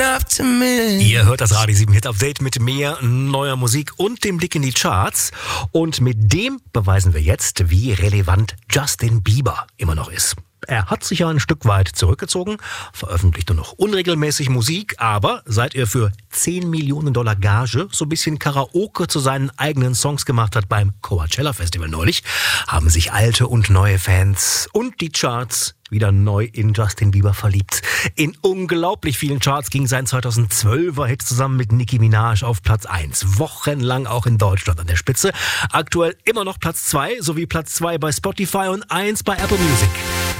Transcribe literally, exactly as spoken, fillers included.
up to me. Ihr hört das Radio sieben Hit Update mit mehr neuer Musik und dem Blick in die Charts. Und mit dem beweisen wir jetzt, wie relevant Justin Bieber immer noch ist. Er hat sich ja ein Stück weit zurückgezogen, veröffentlicht nur noch unregelmäßig Musik, aber seit er für zehn Millionen Dollar Gage so ein bisschen Karaoke zu seinen eigenen Songs gemacht hat beim Coachella Festival neulich, haben sich alte und neue Fans und die Charts wieder neu in Justin Bieber verliebt. In unglaublich vielen Charts ging sein zweitausendzwölfer Hit zusammen mit Nicki Minaj auf Platz eins. Wochenlang auch in Deutschland an der Spitze. Aktuell immer noch Platz zwei sowie Platz zwei bei Spotify und eins bei Apple Music.